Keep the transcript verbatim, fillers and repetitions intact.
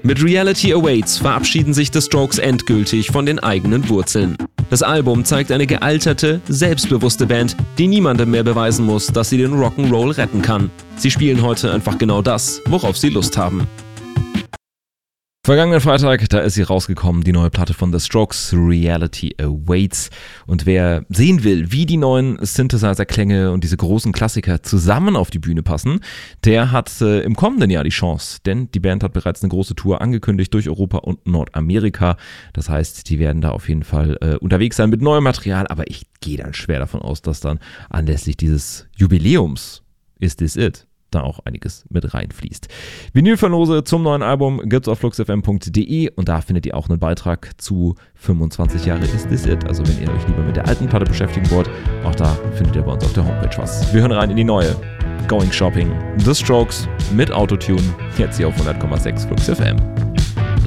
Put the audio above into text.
Mit Reality Awaits verabschieden sich The Strokes endgültig von den eigenen Wurzeln. Das Album zeigt eine gealterte, selbstbewusste Band, die niemandem mehr beweisen muss, dass sie den Rock'n'Roll retten kann. Sie spielen heute einfach genau das, worauf sie Lust haben. Vergangenen Freitag, da ist sie rausgekommen, die neue Platte von The Strokes, Reality Awaits. Und wer sehen will, wie die neuen Synthesizer-Klänge und diese großen Klassiker zusammen auf die Bühne passen, der hat äh, im kommenden Jahr die Chance. Denn die Band hat bereits eine große Tour angekündigt durch Europa und Nordamerika. Das heißt, die werden da auf jeden Fall äh, unterwegs sein mit neuem Material. Aber ich gehe dann schwer davon aus, dass dann anlässlich dieses Jubiläums Is This It? Da auch einiges mit reinfließt. Vinylverlose zum neuen Album gibt's auf fluxfm punkt de und da findet ihr auch einen Beitrag zu fünfundzwanzig Jahre Is This It. Also wenn ihr euch lieber mit der alten Platte beschäftigen wollt, auch da findet ihr bei uns auf der Homepage was. Wir hören rein in die neue Going Shopping. The Strokes mit Autotune, jetzt hier auf hundert Komma sechs Flux F M.